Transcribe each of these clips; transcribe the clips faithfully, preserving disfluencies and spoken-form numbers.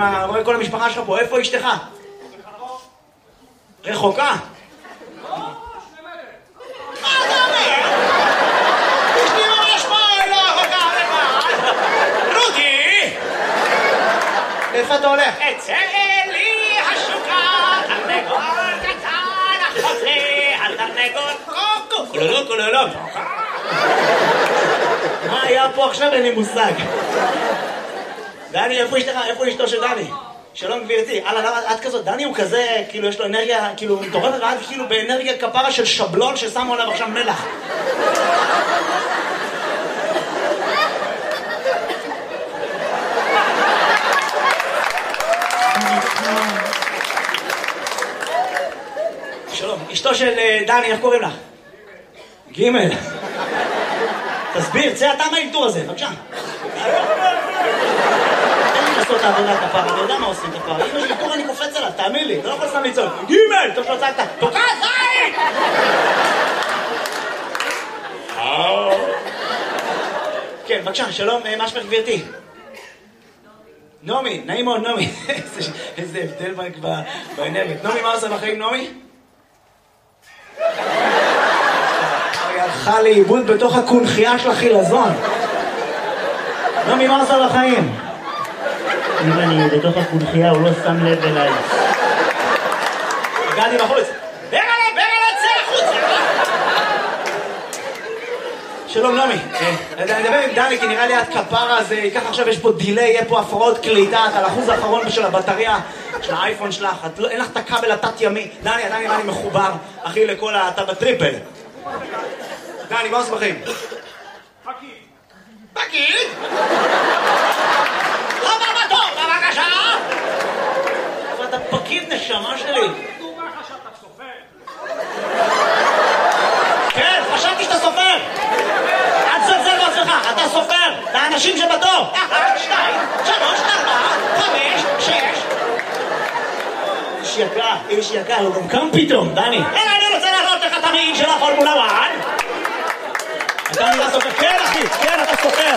מה, רואה כל המשפחה שלך פה, איפה אשתך? רחוקה? מה אתה אומר? אשתי ממש פה, לא רחוקה, לבד. רודי! איפה אתה הולך? אצא לי השוקה, תרנגול קטן, החוזר, התרנגול קוקו, קולולו, קולולו. מה היה פה עכשיו? אין לי מושג. דני, איפה אשתך? איפה אשתו של דני? שלום גבירתי. הלאה, למה את כזאת? דני הוא כזה, כאילו יש לו אנרגיה, כאילו מטורפת, ועד כאילו באנרגיה כפרה של שבלון ששמו עליו עכשיו מלח. שלום, אשתו של דני, איך קוראים לך? גימל. תסביר, צא אתה מהאלתור הזה, בבקשה. אין לי לעשות את העבודה כפרה, אני יודע מה עושים כפרה. אם יש אלתור אני קופץ עליו, תאמין לי, לא יכול סתם לצעוק. גימל, טוב שלא צעקת, תוקע זין! כן, בבקשה, שלום, מה שמך גבירתי? נעמי, נעים מאוד נעמי. איזה הבדל באנרגיה. נעמי, מה עושה בחיים נעמי? היא הלכה לאיבוד בתוך הקונחייה של החילזון. נעמי, מה עושה בחיים? אם אני בתוך הקונחייה, הוא לא שם לב אליי. הגעתי בחוץ. ברלה, ברלה, צא החוצה! שלום נעמי, אני אדבר עם דני כי נראה לי את כפרה, זה ייקח עכשיו, יש פה דילי, יהיה פה הפרעות קליטה, את על אחוז האחרון של הבטריה של האייפון שלך, אין לך את הכבל התת ימי. דני, דני, דני מחובר, אחי, לכל אתה בטריפל. דני, מה עושה בחיים? פקיד. פקיד? חבר בטור, בבקשה! אבל אתה פקיד נשמה שלי. הוא אומר לך שאתה סופר. כן, חשבתי שאתה סופר. אל תזלזל בעצמך, אתה סופר. לאנשים שבתור. אחת, שתיים, שלוש, ארבע, חמש, שש. איש יקר, איש יקר, הוא גם קם פתאום, דני. אלא אני רוצה להראות לך את המעיל של הפורמולה אחת. אתה נראה סופר? כן אחי, כן אתה סופר.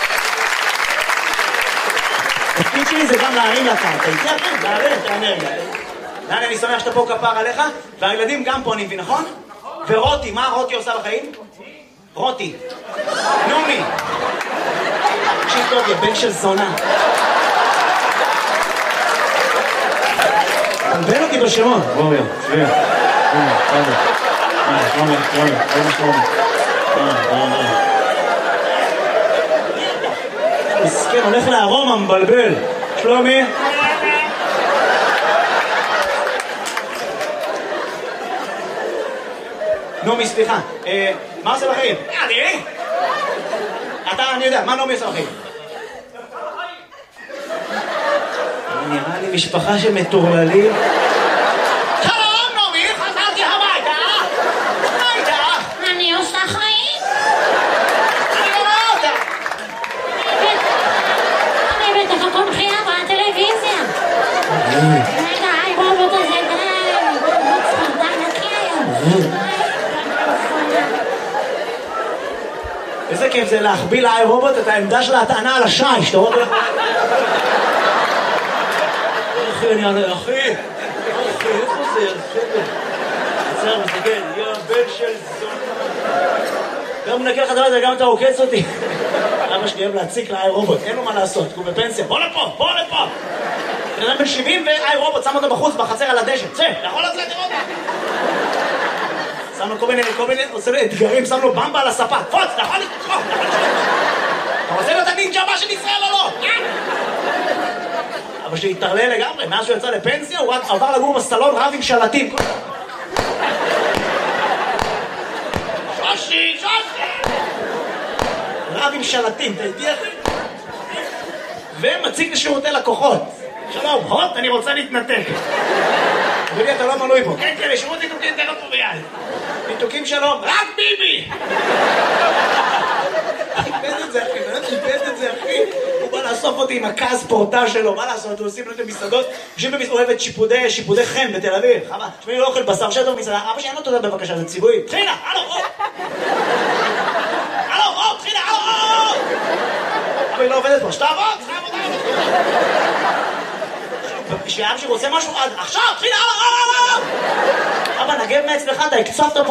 התפקיד שלי זה גם להרים לקרקע, איתי אחי, להרים את האנרגיה. דני, אני שמח שאתה פה כפר עליך, והילדים גם פה אני מבין, נכון? ורותי, מה רותי עושה בחיים? רותי. נעמי. תקשיב טוב, יא בן של זונה. תלבן אותי בשמות. בואו יא, שביע. הנה, תודה. הנה, שלומי, שלומי, שלומי, שלומי. מסכן, הולך לארומה, מבלבל. שלומי? נעמי, סליחה, מה עושה בחיים? אני? אתה, אני יודע, מה נעמי עושה בחיים? נראה לי משפחה של מטורללים. שלום, נעמי, חזרתי הביתה. מה איתך? אני עושה חיים. אני לא רואה אותה. אני בתוך הקונחייה בטלוויזיה. רגע, היי רובוט הזה, די. רובוט ספרדן נקי היום. איזה כיף זה להחביא לאי רובוט את העמדה של ההטענה על השי, שאתה רואה? אחי, אני עלה, אחי! אחי, איפה זה? עצר, מסתכל, יא בן של זון. גם מנקה לך דבר הזה, גם אתה עוקץ אותי. אבא שלי אוהב להציק לאי רובוט, אין לו מה לעשות, הוא בפנסיה. בוא לפה, בוא לפה! בן אדם בן שבעים ואי רובוט, שם אותו בחוץ, בחצר על הדשא. צא, יכול לצאת לראות? שם לו כל מיני, כל מיני, עושה לו אתגרים, שם לו במבה על הספה. פוץ, אתה יכול לתקוף, אתה יכול לתקוף. אתה רוצה להיות הנינג'ה הבא של ישראל או לא? אבא שלי התערלל לגמרי, מאז שהוא יצא לפנסיה, הוא עבר לגור בסלון רב עם שלטים. שושי, שושי! רב עם שלטים, אתה איתי אחי? ומציג לשירותי לקוחות. שלום, הוט, אני רוצה להתנתק. אדוני, אתה לא מנוי פה. כן, כן, לשירות ניתוקים, תן אותו ביד. ניתוקים שלום, רק ביבי! איבד את זה, אחי, באמת איבד את זה, אחי. הוא בא לאסוף אותי עם הכעס פורטה שלו, מה לעשות? הוא עושים לו את המסעדות, יושבים במסעדות, אוהבת שיפודי, שיפודי חן בתל אביב. חבל, שמי לא אוכל בשר, שטר במסעדה. אבא שאין לו תודה בבקשה, זה ציבורי. תחילה, הלו, או! הלו, או, תחילה, הלו, או! אבא היא לא עובדת פה, שתעבוד, שתעבוד, כשאבא שלי רוצה משהו, אז עכשיו, תחיל, אבא, נגב מאצלך, אתה הקצבת פה